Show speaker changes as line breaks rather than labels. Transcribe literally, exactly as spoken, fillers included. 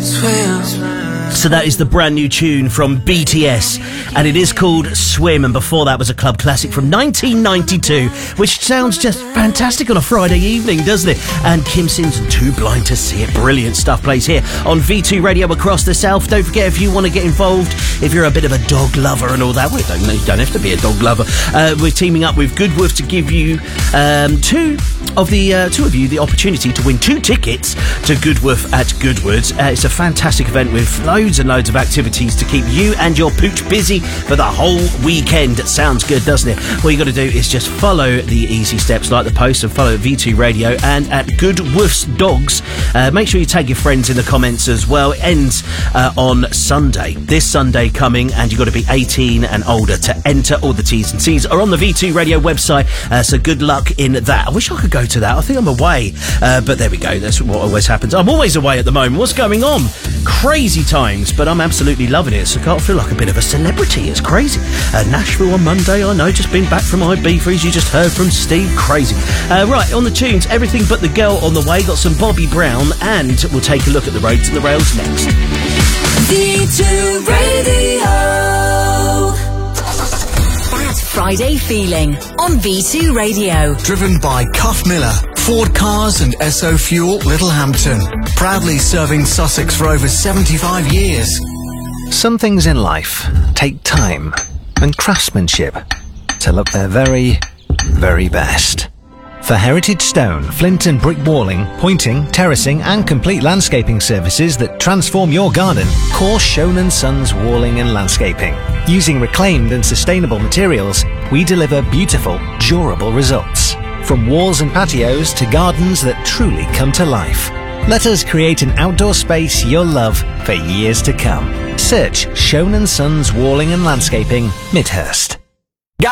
So that is the brand new tune from B T S, and it is called Swim, and before that was a club classic from nineteen ninety-two, which sounds just fantastic on a Friday evening, doesn't it? And Kim Sims and Too Blind to See It. Brilliant stuff plays here on V two Radio across the South. Don't forget, if you want to get involved, if you're a bit of a dog lover and all that, well, don't, you don't have to be a dog lover. Uh, we're teaming up with Goodwoof to give you um, two of the uh, two of you the opportunity to win two tickets to Goodwoof at Goodwood. Uh, it's a fantastic event with loads and loads of activities to keep you and your pooch busy for the whole weekend. It sounds good, doesn't it? All you got to do is just follow the easy steps, like the post, and follow V two Radio and at Goodwoof's Dogs. Uh, make sure you tag your friends in the comments as well. It ends uh, on Sunday, this Sunday coming, and you've got to be eighteen and older to enter. All the T's and C's are on the V two Radio website, uh, so good luck in that. I wish I could go to that. I think I'm away, uh, but there we go. That's what always happens. I'm always away at the moment. What's going on? Crazy times, but I'm absolutely loving it. So I can't feel like a bit of a celebrity. It's crazy. Uh, Nashville on Monday, I know. Just been back from Ibiza, as you just heard from Steve. Crazy. Uh, right, on the tunes, Everything But The Girl on the way. Got some Bobby Brown, and we'll take a look at the roads and the rails next.
V two Radio. That Friday feeling on V two Radio.
Driven by Cuff Miller, Ford Cars and Esso Fuel, Littlehampton. Proudly serving Sussex for over seventy-five years.
Some things in life take time and craftsmanship to look their very, very best. For Heritage Stone, flint and brick walling, pointing, terracing and complete landscaping services that transform your garden, call Schoen and Sons Walling and Landscaping. Using reclaimed and sustainable materials, we deliver beautiful, durable results. From walls and patios to gardens that truly come to life. Let us create an outdoor space you'll love for years to come. Search Schoen and Sons Walling and Landscaping, Midhurst.